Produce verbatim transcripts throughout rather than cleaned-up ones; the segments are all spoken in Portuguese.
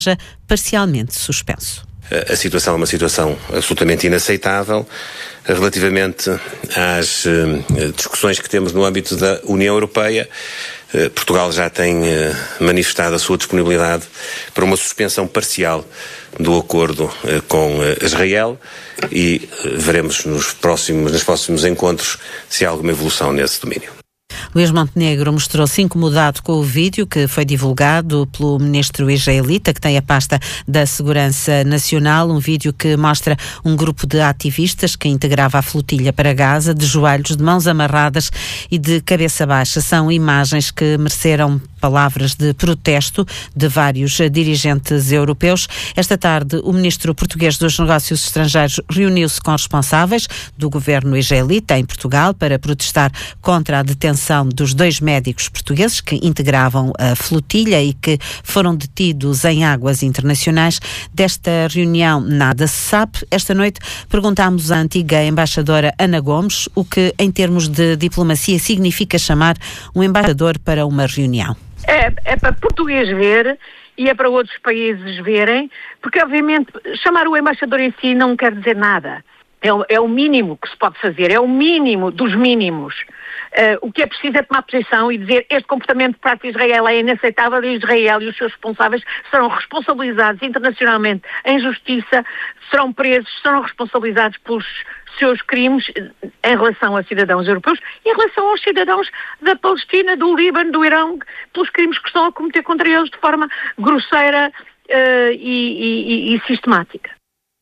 parcialmente suspenso. A situação é uma situação absolutamente inaceitável. Relativamente às uh, discussões que temos no âmbito da União Europeia, uh, Portugal já tem uh, manifestado a sua disponibilidade para uma suspensão parcial do acordo uh, com uh, Israel e uh, veremos nos próximos, nos próximos encontros se há alguma evolução nesse domínio. Luís Montenegro mostrou-se incomodado com o vídeo que foi divulgado pelo ministro israelita, que tem a pasta da Segurança Nacional, um vídeo que mostra um grupo de ativistas que integrava a flotilha para Gaza, de joelhos, de mãos amarradas e de cabeça baixa. São imagens que mereceram palavras de protesto de vários dirigentes europeus. Esta tarde, o ministro português dos Negócios Estrangeiros reuniu-se com responsáveis do governo israelita em Portugal para protestar contra a detenção dos dois médicos portugueses que integravam a flotilha e que foram detidos em águas internacionais. Desta reunião nada se sabe. Esta noite perguntámos à antiga embaixadora Ana Gomes o que, em termos de diplomacia, significa chamar um embaixador para uma reunião. É, é para português ver e é para outros países verem, porque obviamente chamar o embaixador em si não quer dizer nada. É o, é o mínimo que se pode fazer, é o mínimo dos mínimos. Uh, o que é preciso é tomar posição e dizer este comportamento de parte de Israel é inaceitável e Israel e os seus responsáveis serão responsabilizados internacionalmente em justiça, serão presos, serão responsabilizados pelos seus crimes em relação a cidadãos europeus e em relação aos cidadãos da Palestina, do Líbano, do Irão, pelos crimes que estão a cometer contra eles de forma grosseira uh, e, e, e sistemática.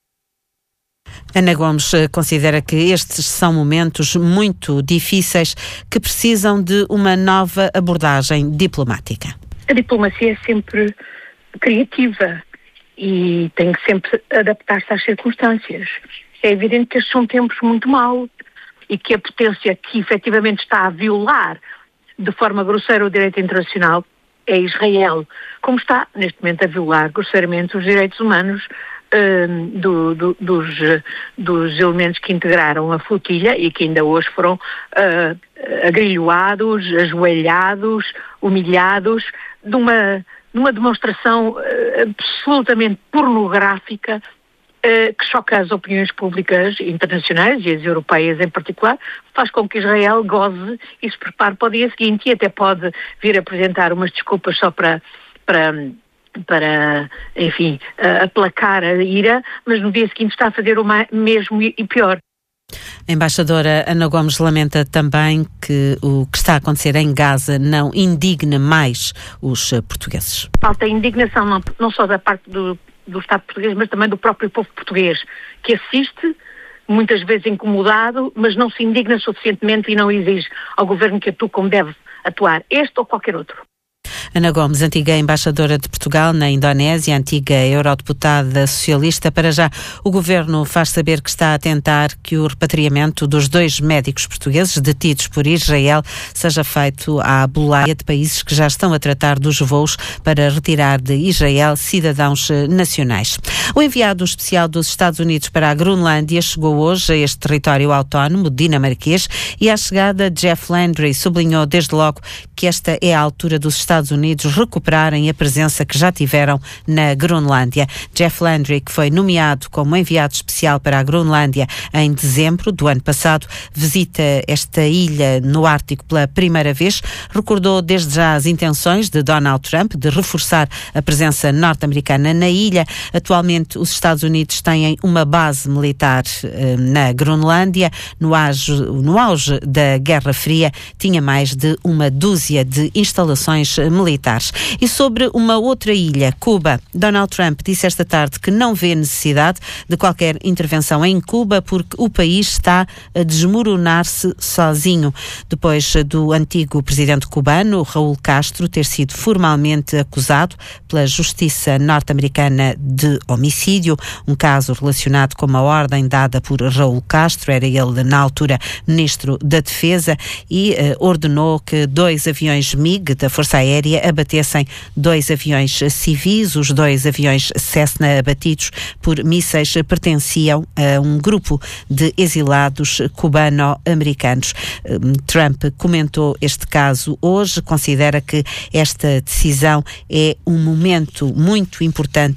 Ana Gomes considera que estes são momentos muito difíceis que precisam de uma nova abordagem diplomática. A diplomacia é sempre criativa e tem que sempre adaptar-se às circunstâncias. É evidente que estes são tempos muito maus e que a potência que efetivamente está a violar de forma grosseira o direito internacional é Israel, como está neste momento a violar grosseiramente os direitos humanos Uh, do, do, dos, dos elementos que integraram a flotilha e que ainda hoje foram uh, agrilhoados, ajoelhados, humilhados, de uma, de uma demonstração uh, absolutamente pornográfica uh, que choca as opiniões públicas internacionais e as europeias em particular, faz com que Israel goze e se prepare para o dia seguinte e até pode vir apresentar umas desculpas só para... para para, enfim, uh, aplacar a ira, mas no dia seguinte está a fazer o mesmo e pior. A embaixadora Ana Gomes lamenta também que o que está a acontecer em Gaza não indigne mais os portugueses. Falta indignação não, não só da parte do, do Estado português, mas também do próprio povo português, que assiste, muitas vezes incomodado, mas não se indigna suficientemente e não exige ao governo que atue como deve atuar, este ou qualquer outro. Ana Gomes, antiga embaixadora de Portugal na Indonésia, antiga eurodeputada socialista. Para já, o governo faz saber que está a tentar que o repatriamento dos dois médicos portugueses detidos por Israel seja feito à boleia de países que já estão a tratar dos voos para retirar de Israel cidadãos nacionais. O enviado especial dos Estados Unidos para a Groenlândia chegou hoje a este território autónomo dinamarquês e à chegada, Jeff Landry sublinhou desde logo que esta é a altura dos Estados Unidos recuperarem a presença que já tiveram na Groenlândia. Jeff Landry, que foi nomeado como enviado especial para a Groenlândia em dezembro do ano passado, visita esta ilha no Ártico pela primeira vez, recordou desde já as intenções de Donald Trump de reforçar a presença norte-americana na ilha. Atualmente, os Estados Unidos têm uma base militar eh, na Groenlândia. No auge, no auge da Guerra Fria, tinha mais de uma dúzia de instalações militares. E sobre uma outra ilha, Cuba, Donald Trump disse esta tarde que não vê necessidade de qualquer intervenção em Cuba porque o país está a desmoronar-se sozinho. Depois do antigo presidente cubano, Raul Castro, ter sido formalmente acusado pela justiça norte-americana de homicídio, um caso relacionado com uma ordem dada por Raul Castro, era ele na altura ministro da Defesa, e uh, ordenou que dois aviões M I G da Força Aérea Ucrânia abatessem dois aviões civis. Os dois aviões Cessna abatidos por mísseis pertenciam a um grupo de exilados cubano-americanos. Trump comentou este caso hoje, considera que esta decisão é um momento muito importante